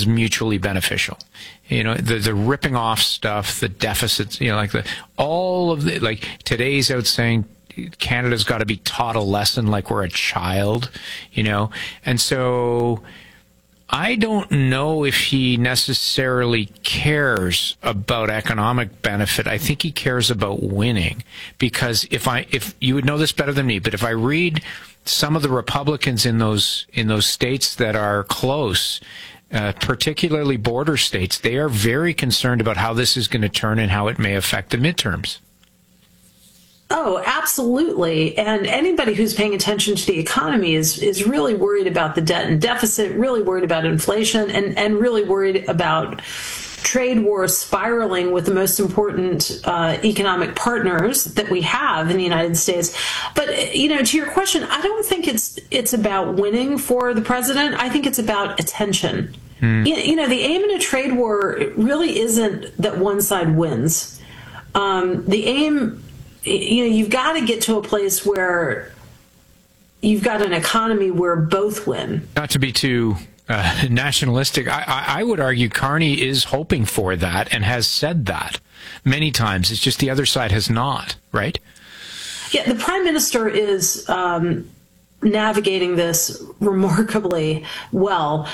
is mutually beneficial. The ripping off stuff, the deficits, like today's out saying Canada's got to be taught a lesson like we're a child, and so I don't know if he necessarily cares about economic benefit. I think he cares about winning, because if you would know this better than me, but if I read some of the Republicans in those states that are close, particularly border states, they are very concerned about how this is going to turn and how it may affect the midterms. Oh, absolutely. And anybody who's paying attention to the economy is really worried about the debt and deficit, really worried about inflation, and really worried about trade wars spiraling with the most important economic partners that we have in the United States. But, to your question, I don't think it's about winning for the president. I think it's about attention. The aim in a trade war really isn't that one side wins. The aim, you've got to get to a place where you've got an economy where both win. Not to be too nationalistic, I would argue Carney is hoping for that and has said that many times. It's just the other side has not, right? Yeah, the Prime Minister is navigating this remarkably well.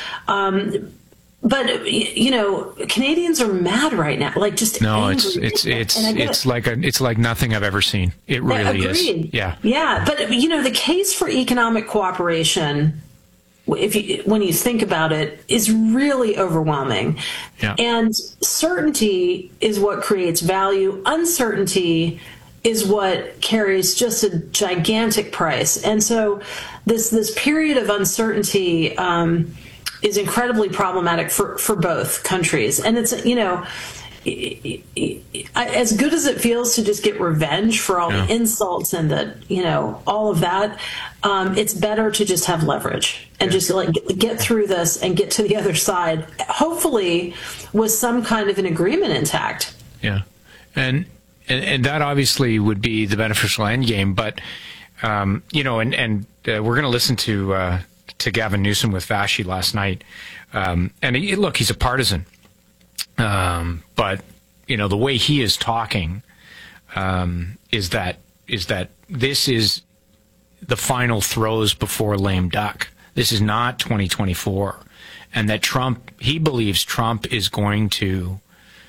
But Canadians are mad right now, like just no. Angry. It's like nothing I've ever seen. It really is. Yeah. But the case for economic cooperation, when you think about it, is really overwhelming. Yeah. And certainty is what creates value. Uncertainty is what carries just a gigantic price. And so this period of uncertainty is incredibly problematic for both countries. And it's, as good as it feels to just get revenge for all the insults and all of that, it's better to just have leverage and just get through this and get to the other side, hopefully with some kind of an agreement intact. Yeah. And that obviously would be the beneficial end game. But, we're going to listen to Gavin Newsom with Vassy last night. And look, he's a partisan. But, the way he is talking is that this is the final throws before lame duck. This is not 2024. And that he believes Trump is going to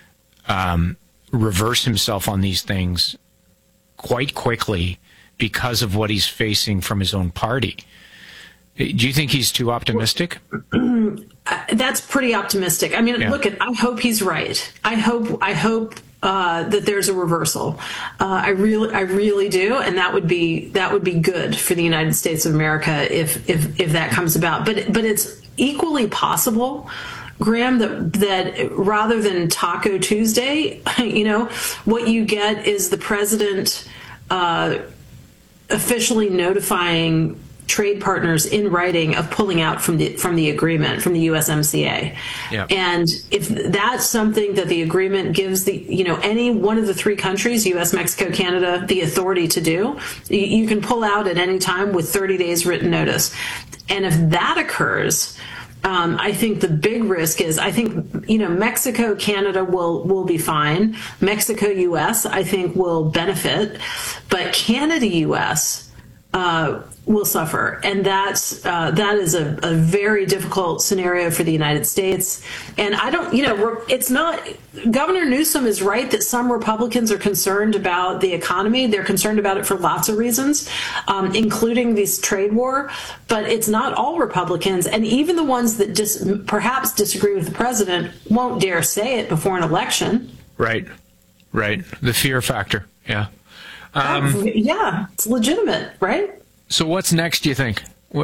reverse himself on these things quite quickly because of what he's facing from his own party. Do you think he's too optimistic? That's pretty optimistic. I mean, look, I hope he's right. I hope that there's a reversal. I really do, and that would be good for the United States of America if that comes about. But it's equally possible, Graham, that rather than Taco Tuesday, what you get is the president officially notifying trade partners in writing of pulling out from the agreement, from the USMCA. Yeah. And if that's something that the agreement gives any one of the three countries, US, Mexico, Canada, the authority to do, you can pull out at any time with 30 days written notice. And if that occurs, I think the big risk is, Mexico, Canada will be fine. Mexico, US, I think will benefit, but Canada, US, will suffer, and that is a very difficult scenario for the United States. And it's not. Governor Newsom is right that some Republicans are concerned about the economy. They're concerned about it for lots of reasons, including this trade war. But it's not all Republicans, and even the ones that perhaps disagree with the president won't dare say it before an election. Right. The fear factor. Yeah. It's legitimate, right? So what's next, do you think?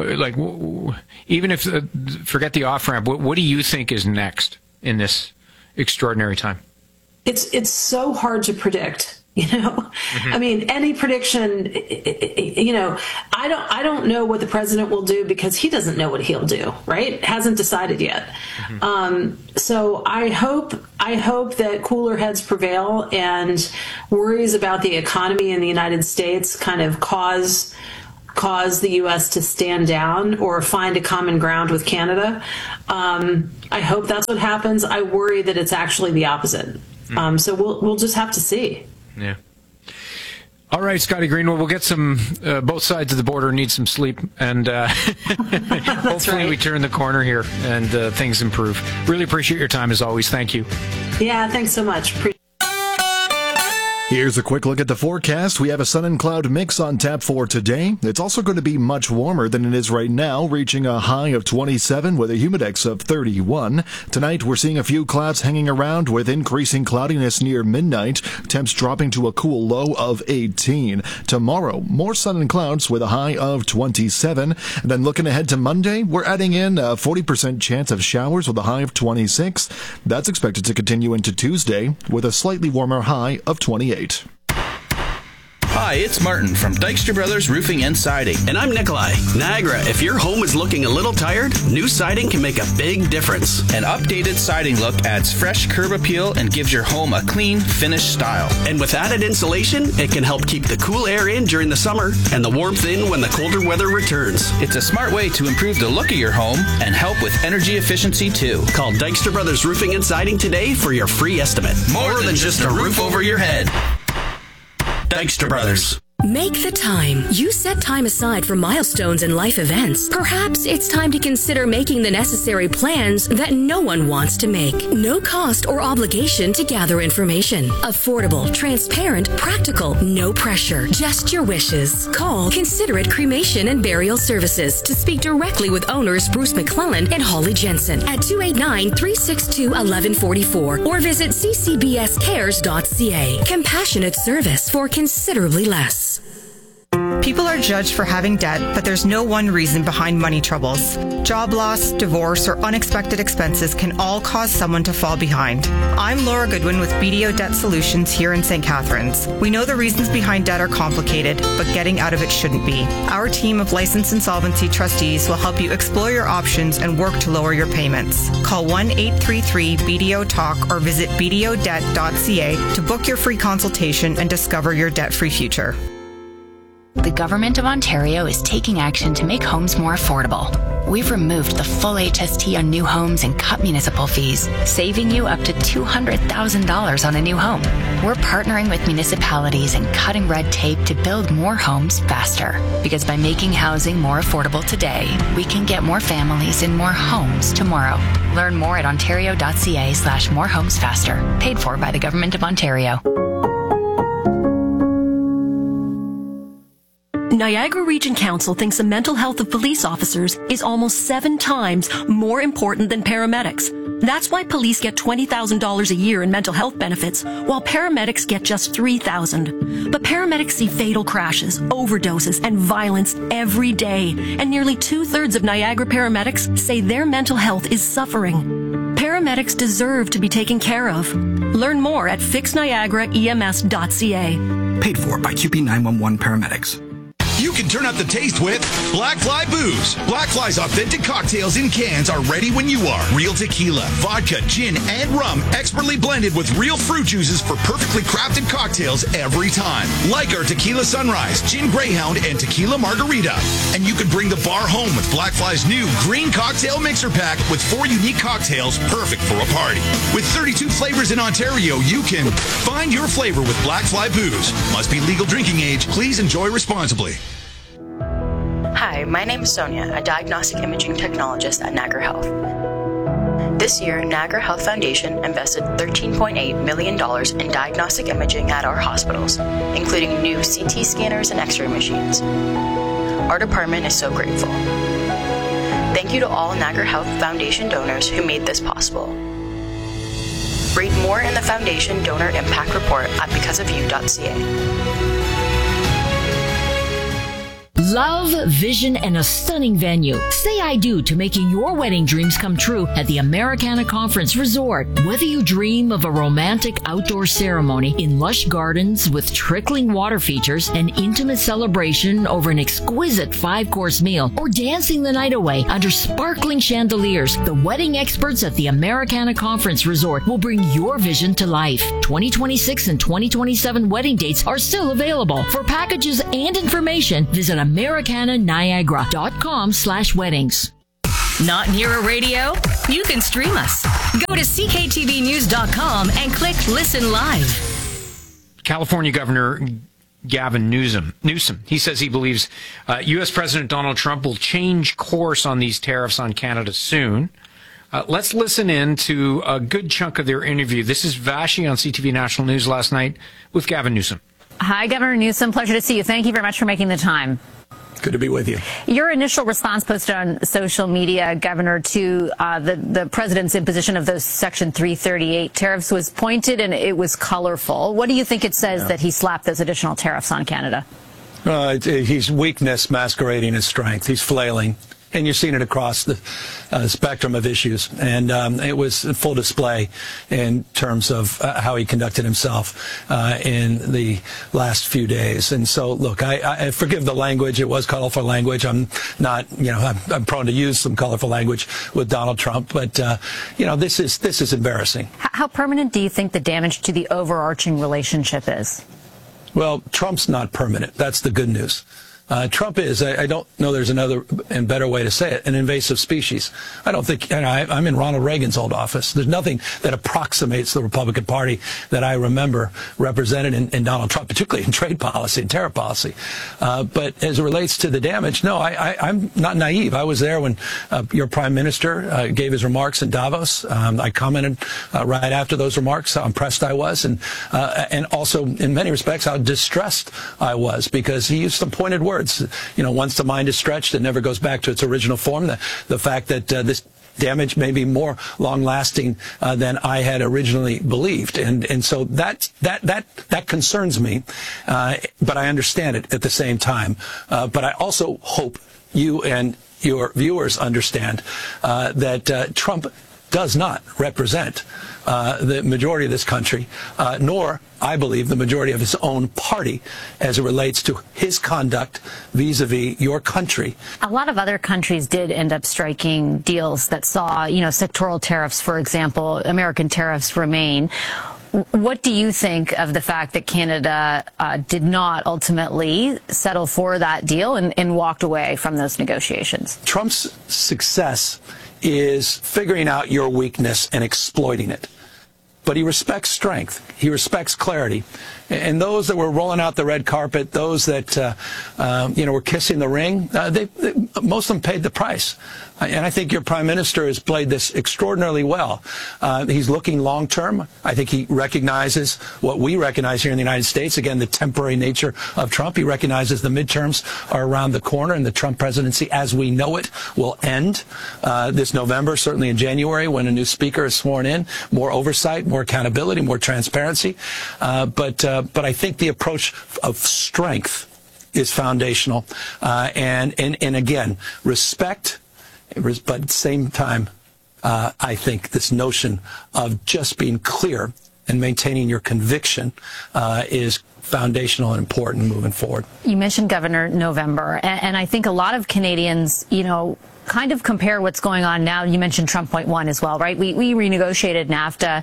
Even if, forget the off-ramp, what do you think is next in this extraordinary time? It's so hard to predict, Mm-hmm. I mean, any prediction, I don't know what the president will do because he doesn't know what he'll do, right? Hasn't decided yet. Mm-hmm. So I hope that cooler heads prevail and worries about the economy in the United States kind of cause cause the U.S. to stand down or find a common ground with Canada. I hope that's what happens. I worry that it's actually the opposite. So we'll just have to see. Yeah. All right, Scotty Greenwood, we'll get some, both sides of the border need some sleep, and hopefully we turn the corner here and things improve. Really appreciate your time as always. Thank you. Yeah, thanks so much. Here's a quick look at the forecast. We have a sun and cloud mix on tap for today. It's also going to be much warmer than it is right now, reaching a high of 27 with a humidex of 31. Tonight, we're seeing a few clouds hanging around with increasing cloudiness near midnight, temps dropping to a cool low of 18. Tomorrow, more sun and clouds with a high of 27. And then looking ahead to Monday, we're adding in a 40% chance of showers with a high of 26. That's expected to continue into Tuesday with a slightly warmer high of 28. Hi, it's Martin from Dykstra Brothers Roofing and Siding. And I'm Nikolai. Niagara, if your home is looking a little tired, new siding can make a big difference. An updated siding look adds fresh curb appeal and gives your home a clean, finished style. And with added insulation, it can help keep the cool air in during the summer and the warmth in when the colder weather returns. It's a smart way to improve the look of your home and help with energy efficiency too. Call Dykstra Brothers Roofing and Siding today for your free estimate. More than just a roof over your head. Dykstra Brothers. Make the time. You set time aside for milestones and life events. Perhaps it's time to consider making the necessary plans that no one wants to make. No cost or obligation to gather information. Affordable, transparent, practical, no pressure. Just your wishes. Call Considerate Cremation and Burial Services to speak directly with owners Bruce McClellan and Holly Jensen at 289-362-1144 or visit ccbscares.ca. Compassionate service for considerably less. People are judged for having debt, but there's no one reason behind money troubles. Job loss, divorce, or unexpected expenses can all cause someone to fall behind. I'm Laura Goodwin with BDO Debt Solutions here in St. Catharines. We know the reasons behind debt are complicated, but getting out of it shouldn't be. Our team of licensed insolvency trustees will help you explore your options and work to lower your payments. Call 1-833-BDO-TALK or visit bdodebt.ca to book your free consultation and discover your debt-free future. The Government of Ontario is taking action to make homes more affordable. We've removed the full HST on new homes and cut municipal fees, saving you up to $200,000 on a new home. We're partnering with municipalities and cutting red tape to build more homes faster. Because by making housing more affordable today, we can get more families in more homes tomorrow. Learn more at ontario.ca/morehomesfaster. Paid for by the Government of Ontario. Niagara Region Council thinks the mental health of police officers is almost 7 times more important than paramedics. That's why police get $20,000 a year in mental health benefits, while paramedics get just $3,000. But paramedics see fatal crashes, overdoses, and violence every day, and nearly 2/3 of Niagara paramedics say their mental health is suffering. Paramedics deserve to be taken care of. Learn more at fixniagaraems.ca. Paid for by QP 911 Paramedics. You can turn up the taste with Black Fly Booze. Black Fly's authentic cocktails in cans are ready when you are. Real tequila, vodka, gin, and rum, expertly blended with real fruit juices for perfectly crafted cocktails every time. Like our Tequila Sunrise, Gin Greyhound, and Tequila Margarita. And you can bring the bar home with Black Fly's new green cocktail mixer pack with 4 unique cocktails perfect for a party. With 32 flavors in Ontario, you can find your flavor with Black Fly Booze. Must be legal drinking age. Please enjoy responsibly. Hi, my name is Sonia, a diagnostic imaging technologist at Niagara Health. This year, Niagara Health Foundation invested $13.8 million in diagnostic imaging at our hospitals, including new CT scanners and X-ray machines. Our department is so grateful. Thank you to all Niagara Health Foundation donors who made this possible. Read more in the Foundation Donor Impact Report at becauseofyou.ca. Love, vision, and a stunning venue. Say I do to making your wedding dreams come true at the Americana Conference Resort. Whether you dream of a romantic outdoor ceremony in lush gardens with trickling water features, an intimate celebration over an exquisite 5-course meal, or dancing the night away under sparkling chandeliers, the wedding experts at the Americana Conference Resort will bring your vision to life. 2026 and 2027 wedding dates are still available. For packages and information, visit americananiagara.com/weddings. Not near a radio? You can stream us. Go to cktvnews.com and click Listen Live. California Governor Gavin Newsom. He says he believes U.S. President Donald Trump will change course on these tariffs on Canada soon. Let's listen in to a good chunk of their interview. This is Vashi on CTV National News last night with Gavin Newsom. Hi, Governor Newsom. Pleasure to see you. Thank you very much for making the time. Good to be with you. Your initial response posted on social media, Governor, to the president's imposition of those Section 338 tariffs was pointed and it was colorful. What do you think it says that he slapped those additional tariffs on Canada? He's weakness masquerading as strength. He's flailing. And you're seeing it across the spectrum of issues. And it was full display in terms of how he conducted himself in the last few days. And so, look, I forgive the language. It was colorful language. I'm not, I'm prone to use some colorful language with Donald Trump. But, this is embarrassing. How permanent do you think the damage to the overarching relationship is? Well, Trump's not permanent. That's the good news. Trump is, I don't know there's another and better way to say it, an invasive species. I don't think, I'm in Ronald Reagan's old office. There's nothing that approximates the Republican Party that I remember represented in Donald Trump, particularly in trade policy and tariff policy. But as it relates to the damage, no, I'm not naive. I was there when your prime minister gave his remarks in Davos. I commented right after those remarks how impressed I was and also in many respects how distressed I was because he used some pointed words. Once the mind is stretched, it never goes back to its original form. The fact that this damage may be more long-lasting than I had originally believed, and so that concerns me. But I understand it at the same time. But I also hope you and your viewers understand that Trump does not represent the majority of this country, nor, I believe, the majority of his own party as it relates to his conduct vis-a-vis your country. A lot of other countries did end up striking deals that saw, sectoral tariffs, for example, American tariffs remain. What do you think of the fact that Canada did not ultimately settle for that deal and walked away from those negotiations? Trump's success is figuring out your weakness and exploiting it. But he respects strength. He respects clarity. And those that were rolling out the red carpet, those that, were kissing the ring, most of them paid the price. And I think your prime minister has played this extraordinarily well. He's looking long term. I think he recognizes what we recognize here in the United States. Again, the temporary nature of Trump. He recognizes the midterms are around the corner and the Trump presidency as we know it will end this November, certainly in January when a new speaker is sworn in. More oversight, more accountability, more transparency. But I think the approach of strength is foundational. And again, respect. But at the same time, I think this notion of just being clear and maintaining your conviction is foundational and important moving forward. You mentioned Governor November, and I think a lot of Canadians, kind of compare what's going on now. You mentioned Trump Point 1 as well, right? We renegotiated NAFTA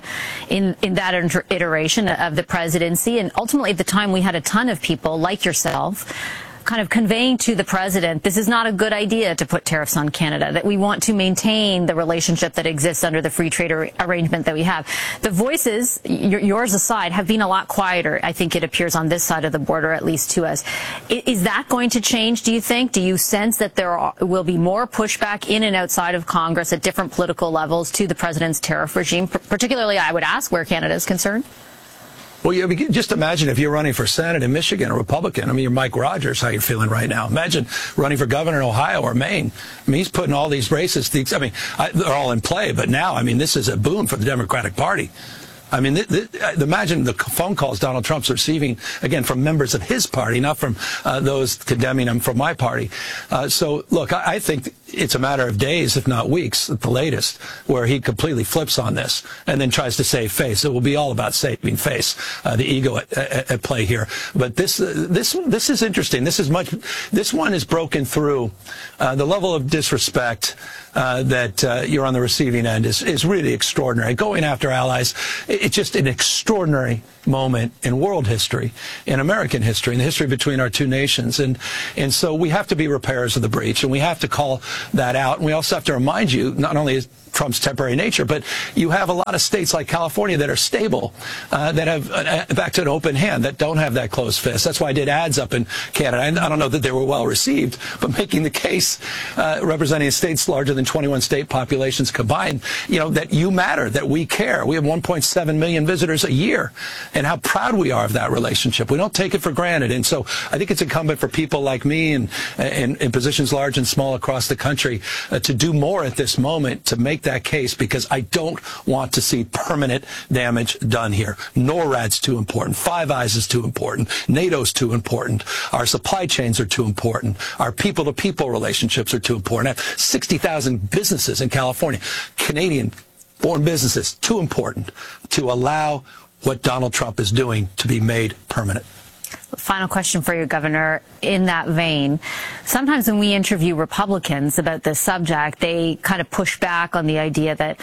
in that iteration of the presidency, and ultimately at the time we had a ton of people like yourself kind of conveying to the president, this is not a good idea to put tariffs on Canada, that we want to maintain the relationship that exists under the free trade arrangement that we have. The voices, yours aside, have been a lot quieter, I think it appears, on this side of the border, at least to us. Is that going to change, do you think? Do you sense that there will be more pushback in and outside of Congress at different political levels to the president's tariff regime, particularly, I would ask, where Canada is concerned? Well, just imagine if you're running for Senate in Michigan, a Republican. You're Mike Rogers, how you're feeling right now. Imagine running for governor in Ohio or Maine. He's putting all these races, they're all in play, but now, this is a boon for the Democratic Party. Imagine the phone calls Donald Trump's receiving, again, from members of his party, not from those condemning him from my party. So, look, I think it's a matter of days, if not weeks, at the latest, where he completely flips on this and then tries to save face. It will be all about saving face, the ego at play here. But this is interesting. This one is broken through. The level of disrespect that you're on the receiving end is really extraordinary. Going after allies, it's just an extraordinary moment in world history, in American history, in the history between our two nations. And so we have to be repairers of the breach, and we have to call that out. And we also have to remind you, not only is Trump's temporary nature, but you have a lot of states like California that are stable, that have back to an open hand, that don't have that closed fist. That's why I did ads up in Canada. I don't know that they were well received, but making the case, representing states larger than 21 state populations combined, that you matter, that we care. We have 1.7 million visitors a year, and how proud we are of that relationship. We don't take it for granted. And so I think it's incumbent for people like me and in positions large and small across the country to do more at this moment to make that case, because I don't want to see permanent damage done here. NORAD's too important. Five Eyes is too important. NATO's too important. Our supply chains are too important. Our people-to-people relationships are too important. I have 60,000 businesses in California, Canadian-born businesses, too important to allow what Donald Trump is doing to be made permanent. Final question for you, Governor. In that vein, sometimes when we interview Republicans about this subject, they kind of push back on the idea that,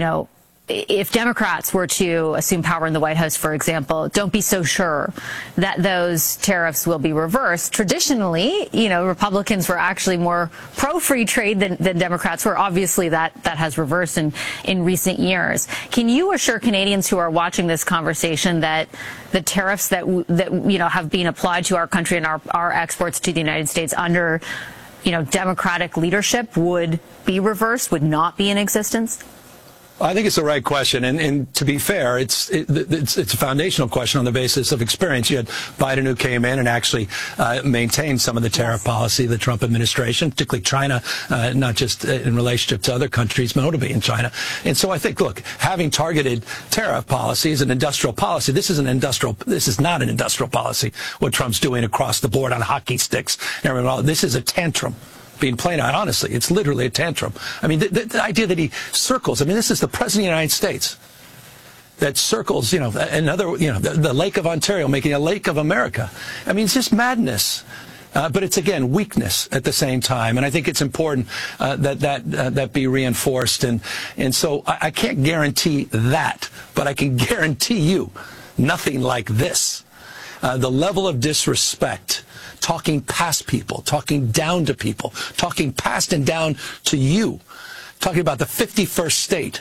if Democrats were to assume power in the White House, for example, don't be so sure that those tariffs will be reversed. Traditionally, Republicans were actually more pro-free trade than Democrats were. Obviously, that has reversed in recent years. Can you assure Canadians who are watching this conversation that the tariffs that have been applied to our country and our exports to the United States under Democratic leadership would be reversed, would not be in existence? I think it's the right question, and to be fair, it's a foundational question on the basis of experience. You had Biden, who came in and actually maintained some of the tariff policy of the Trump administration, particularly China, not just in relationship to other countries, but notably in China. And so I think, look, having targeted tariff policy is an industrial policy. This is not an industrial policy, what Trump's doing across the board on hockey sticks. This is a tantrum being played out. Honestly, it's literally a tantrum. I mean, the idea that he circles, this is the President of the United States that circles, the Lake of Ontario, making a Lake of America. It's just madness. But it's, again, weakness at the same time. And I think it's important that be reinforced. And so I can't guarantee that, but I can guarantee you nothing like this. The level of disrespect, talking past people, talking down to people, talking past and down to you, talking about the 51st state,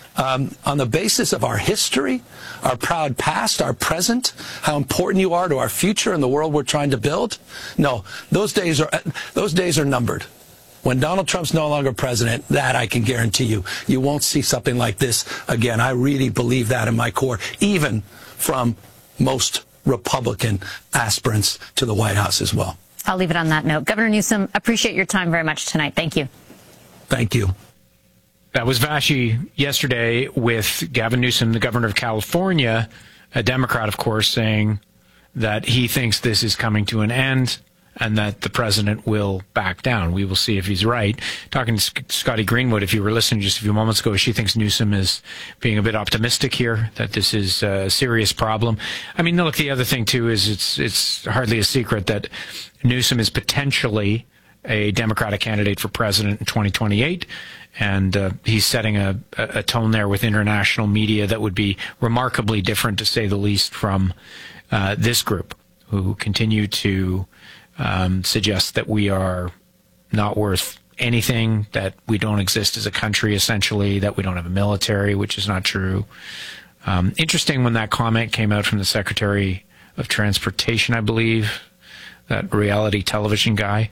on the basis of our history, our proud past, our present, how important you are to our future and the world we're trying to build. No, those days are numbered. When Donald Trump's no longer president, that I can guarantee you, you won't see something like this again. I really believe that in my core, even from most Republican aspirants to the White House as well. I'll leave it on that note. Governor Newsom, appreciate your time very much tonight. Thank you. Thank you. That was Vashi yesterday with Gavin Newsom, the governor of California, a Democrat, of course, saying that he thinks this is coming to an end and that the president will back down. We will see if he's right. Talking to Scotty Greenwood, if you were listening just a few moments ago, she thinks Newsom is being a bit optimistic here, that this is a serious problem. Look, the other thing, too, is it's hardly a secret that Newsom is potentially a Democratic candidate for president in 2028. And he's setting a tone there with international media that would be remarkably different, to say the least, from this group, who continue to suggest that we are not worth anything, that we don't exist as a country, essentially, that we don't have a military, which is not true. Interesting when that comment came out from the Secretary of Transportation, I believe, that reality television guy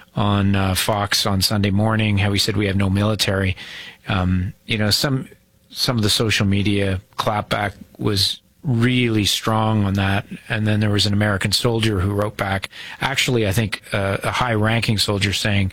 on Fox on Sunday morning, how he said we have no military. Some of the social media clapback was really strong on that. And then there was an American soldier who wrote back, actually, I think a high-ranking soldier, saying,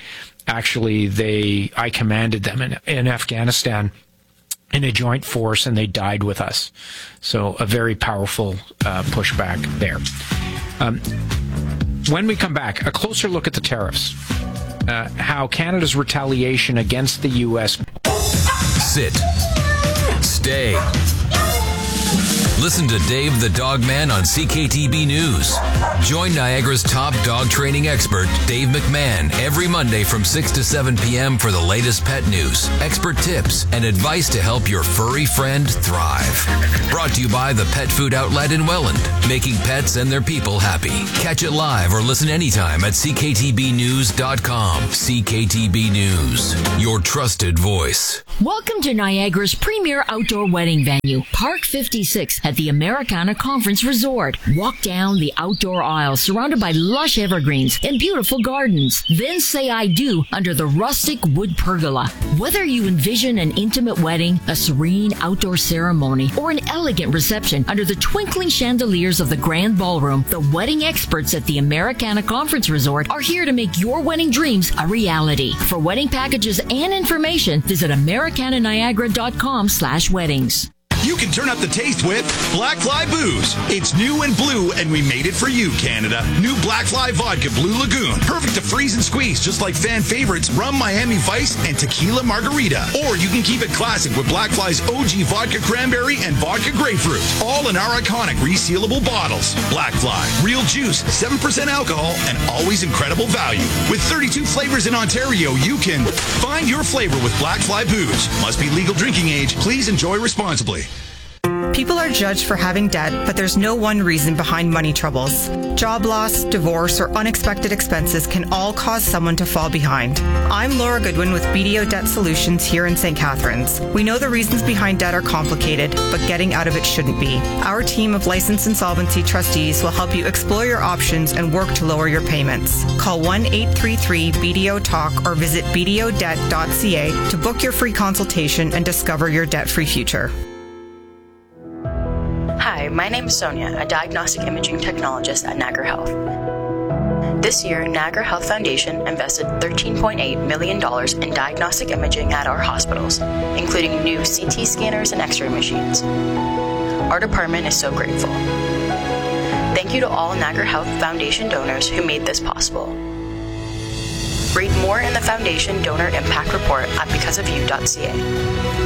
actually, I commanded them in Afghanistan in a joint force, and they died with us. So a very powerful pushback there. When we come back, a closer look at the tariffs. how Canada's retaliation against the U.S. Sit. Stay. Listen to Dave the Dog Man on CKTB News. Join Niagara's top dog training expert, Dave McMahon, every Monday from 6 to 7 p.m. for the latest pet news, expert tips, and advice to help your furry friend thrive. Brought to you by the Pet Food Outlet in Welland, making pets and their people happy. Catch it live or listen anytime at CKTBnews.com. CKTB News, your trusted voice. Welcome to Niagara's premier outdoor wedding venue, Park 56 at the Americana Conference Resort. Walk down the outdoor aisle surrounded by lush evergreens and beautiful gardens. Then say I do under the rustic wood pergola. Whether you envision an intimate wedding, a serene outdoor ceremony, or an elegant reception under the twinkling chandeliers of the Grand Ballroom, the wedding experts at the Americana Conference Resort are here to make your wedding dreams a reality. For wedding packages and information, visit americananiagara.com/weddings. You can turn up the taste with Black Fly Booze. It's new and blue, and we made it for you, Canada. New Black Fly Vodka Blue Lagoon. Perfect to freeze and squeeze, just like fan favorites Rum Miami Vice and Tequila Margarita. Or you can keep it classic with Black Fly's OG Vodka Cranberry and Vodka Grapefruit. All in our iconic resealable bottles. Black Fly. Real juice, 7% alcohol, and always incredible value. With 32 flavors in Ontario, you can find your flavor with Black Fly Booze. Must be legal drinking age. Please enjoy responsibly. People are judged for having debt, but there's no one reason behind money troubles. Job loss, divorce, or unexpected expenses can all cause someone to fall behind. I'm Laura Goodwin with BDO Debt Solutions here in St. Catharines. We know the reasons behind debt are complicated, but getting out of it shouldn't be. Our team of licensed insolvency trustees will help you explore your options and work to lower your payments. Call 1-833-BDO-TALK or visit bdodebt.ca to book your free consultation and discover your debt-free future. Hi, my name is Sonia, a diagnostic imaging technologist at Niagara Health. This year, Niagara Health Foundation invested $13.8 million in diagnostic imaging at our hospitals, including new CT scanners and X-ray machines. Our department is so grateful. Thank you to all Niagara Health Foundation donors who made this possible. Read more in the Foundation Donor Impact Report at becauseofyou.ca.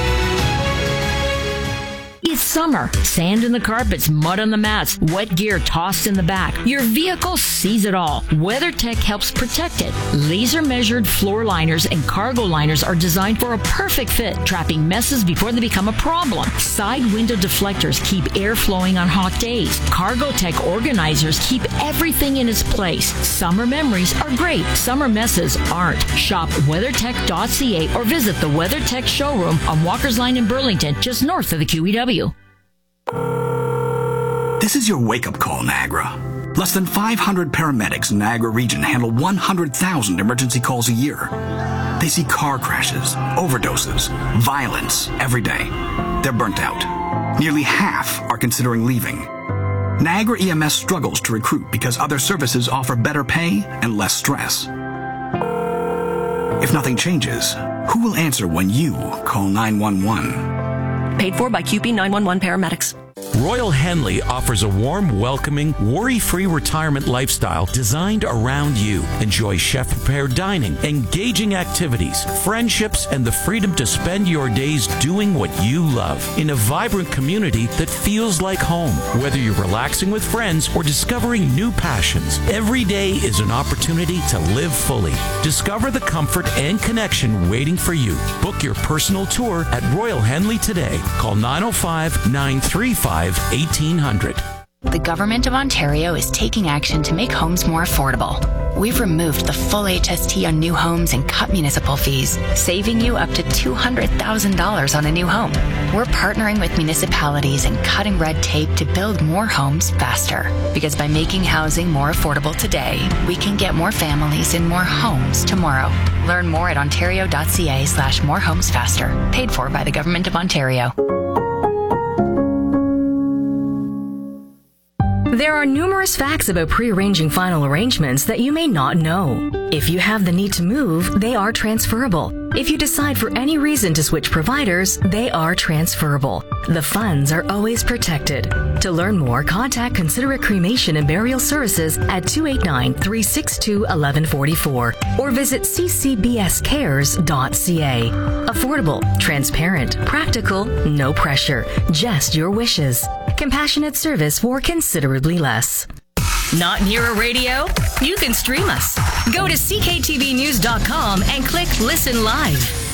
It's summer. Sand in the carpets, mud on the mats, wet gear tossed in the back. Your vehicle sees it all. WeatherTech helps protect it. Laser-measured floor liners and cargo liners are designed for a perfect fit, trapping messes before they become a problem. Side window deflectors keep air flowing on hot days. CargoTech organizers keep everything in its place. Summer memories are great. Summer messes aren't. Shop WeatherTech.ca or visit the WeatherTech showroom on Walker's Line in Burlington, just north of the QEW. This is your wake-up call, Niagara. Less than 500 paramedics in Niagara region handle 100,000 emergency calls a year. They see car crashes, overdoses, violence every day. They're burnt out. Nearly half are considering leaving. Niagara EMS struggles to recruit because other services offer better pay and less stress. If nothing changes, who will answer when you call 911? Paid for by QP 911 paramedics. Royal Henley offers a warm, welcoming, worry-free retirement lifestyle designed around you. Enjoy chef-prepared dining, engaging activities, friendships, and the freedom to spend your days doing what you love in a vibrant community that feels like home. Whether you're relaxing with friends or discovering new passions, every day is an opportunity to live fully. Discover the comfort and connection waiting for you. Book your personal tour at Royal Henley today. Call 905-935-1800. The Government of Ontario is taking action to make homes more affordable. We've removed the full HST on new homes and cut municipal fees, saving you up to $200,000 on a new home. We're partnering with municipalities and cutting red tape to build more homes faster. Because by making housing more affordable today, we can get more families in more homes tomorrow. Learn more at ontario.ca/morehomesfaster. Paid for by the Government of Ontario. There are numerous facts about pre-arranging final arrangements that you may not know. If you have the need to move, they are transferable. If you decide for any reason to switch providers, they are transferable. The funds are always protected. To learn more, contact Considerate Cremation and Burial Services at 289-362-1144 or visit ccbscares.ca. Affordable, transparent, practical, no pressure, just your wishes. Compassionate service for considerably less. Not near a radio? You can stream us. Go to cktvnews.com and click Listen Live.